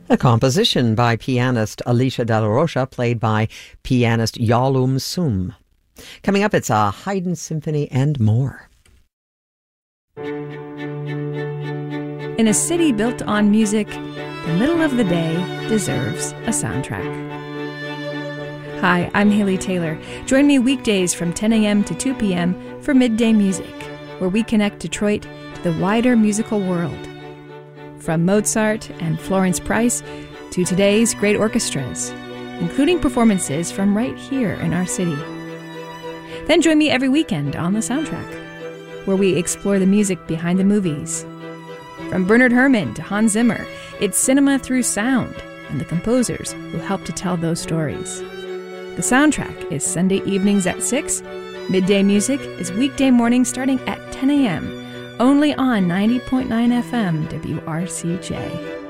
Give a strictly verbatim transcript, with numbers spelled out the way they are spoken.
A composition by pianist Alicia Della Rocha, played by pianist Yalum Sum. Coming up, it's a Haydn symphony and more. In a city built on music, the middle of the day deserves a soundtrack. Hi, I'm Haley Taylor. Join me weekdays from ten a.m. to two p.m. for Midday Music, where we connect Detroit to the wider musical world. From Mozart and Florence Price to today's great orchestras, including performances from right here in our city. Then join me every weekend on The Soundtrack, where we explore the music behind the movies. From Bernard Herrmann to Hans Zimmer, it's cinema through sound and the composers who help to tell those stories. The Soundtrack is Sunday evenings at six. Midday Music is weekday mornings starting at ten a.m., only on ninety point nine F M W R C J.